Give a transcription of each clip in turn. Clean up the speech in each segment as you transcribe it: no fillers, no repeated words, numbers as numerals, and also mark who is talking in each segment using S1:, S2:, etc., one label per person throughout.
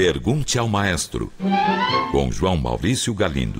S1: Pergunte ao Maestro, com João Maurício Galindo.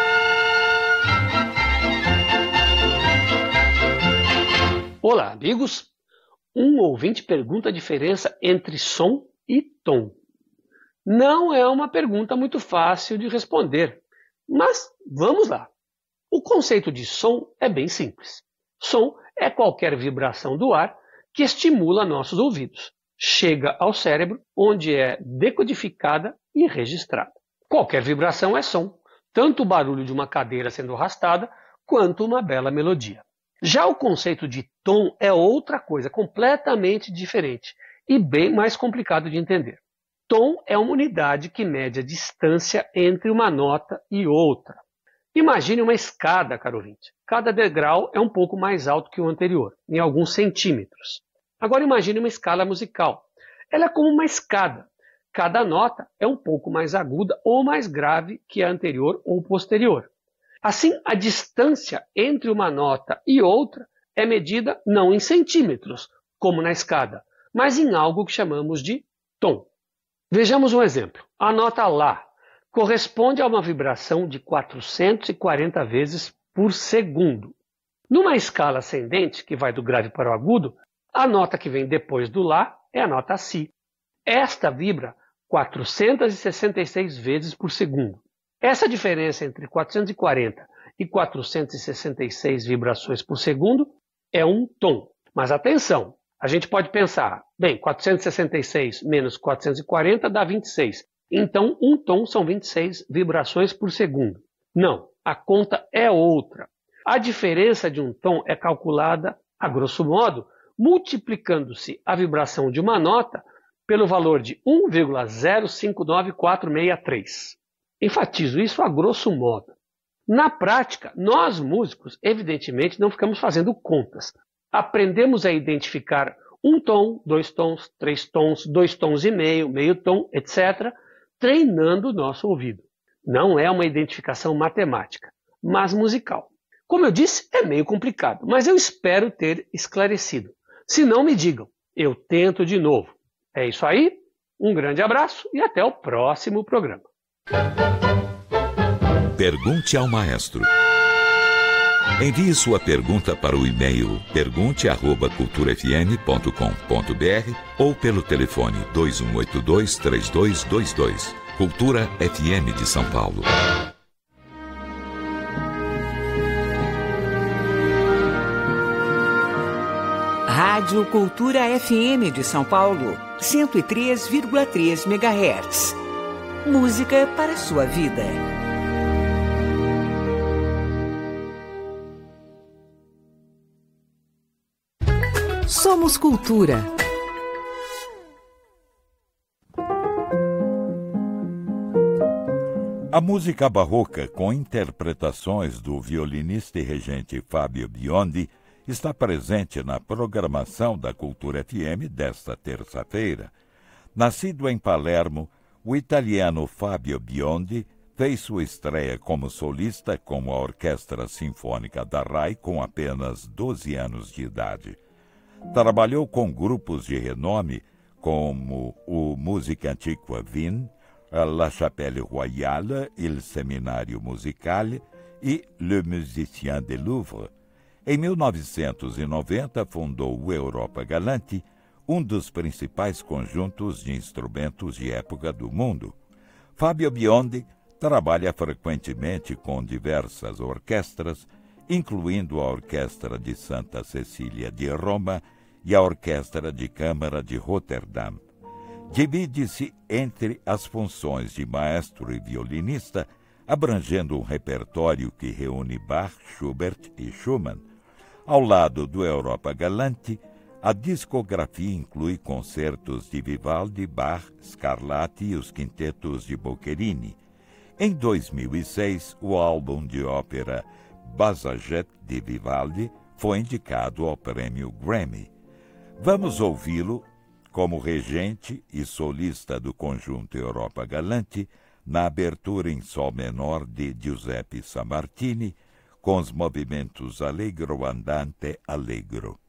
S2: Olá, amigos. Um ouvinte pergunta a diferença entre som e tom. Não é uma pergunta muito fácil de responder, mas vamos lá. O conceito de som é bem simples. Som é qualquer vibração do ar que estimula nossos ouvidos. Chega ao cérebro, onde é decodificada e registrada. Qualquer vibração é som, tanto o barulho de uma cadeira sendo arrastada, quanto uma bela melodia. Já o conceito de tom é outra coisa completamente diferente e bem mais complicado de entender. Tom é uma unidade que mede a distância entre uma nota e outra. Imagine uma escada, caro ouvinte. Cada degrau é um pouco mais alto que o anterior, em alguns centímetros. Agora imagine uma escala musical. Ela é como uma escada. Cada nota é um pouco mais aguda ou mais grave que a anterior ou posterior. Assim, a distância entre uma nota e outra é medida não em centímetros, como na escada, mas em algo que chamamos de tom. Vejamos um exemplo. A nota Lá corresponde a uma vibração de 440 vezes por segundo. Numa escala ascendente, que vai do grave para o agudo, a nota que vem depois do Lá é a nota Si. Esta vibra 466 vezes por segundo. Essa diferença entre 440 e 466 vibrações por segundo é um tom. Mas atenção, a gente pode pensar, bem, 466 menos 440 dá 26. Então, um tom são 26 vibrações por segundo. Não, a conta é outra. A diferença de um tom é calculada, a grosso modo, multiplicando-se a vibração de uma nota pelo valor de 1,059463. Enfatizo isso a grosso modo. Na prática, nós músicos, evidentemente, não ficamos fazendo contas. Aprendemos a identificar um tom, 2 tons, 3 tons, 2 tons e meio tom, etc., treinando o nosso ouvido. Não é uma identificação matemática, mas musical. Como eu disse, é meio complicado, mas eu espero ter esclarecido. Se não, me digam, eu tento de novo. É isso aí, um grande abraço e até o próximo programa.
S1: Pergunte ao Maestro. Envie sua pergunta para o e-mail pergunte@culturafm.com.br ou pelo telefone 2182-3222. Cultura FM de São Paulo.
S3: Rádio Cultura FM de São Paulo, 103,3 MHz. Música para sua vida. Somos Cultura.
S4: A música barroca, com interpretações do violinista e regente Fábio Biondi, está presente na programação da Cultura FM desta terça-feira. Nascido em Palermo, o italiano Fábio Biondi fez sua estreia como solista com a Orquestra Sinfônica da RAI com apenas 12 anos de idade. Trabalhou com grupos de renome como o Musica Antiqua Wien, La Chapelle Royale, Il Seminario Musicale e Le Musicien de Louvre. Em 1990, fundou o Europa Galante, um dos principais conjuntos de instrumentos de época do mundo. Fábio Biondi trabalha frequentemente com diversas orquestras, incluindo a Orquestra de Santa Cecília de Roma e a Orquestra de Câmara de Roterdã. Divide-se entre as funções de maestro e violinista, abrangendo um repertório que reúne Bach, Schubert e Schumann. Ao lado do Europa Galante, a discografia inclui concertos de Vivaldi, Bach, Scarlatti e os quintetos de Boccherini. Em 2006, o álbum de ópera Basajet de Vivaldi foi indicado ao prêmio Grammy. Vamos ouvi-lo como regente e solista do conjunto Europa Galante na abertura em sol menor de Giuseppe Sammartini, com os movimentos Allegro Andante Allegro.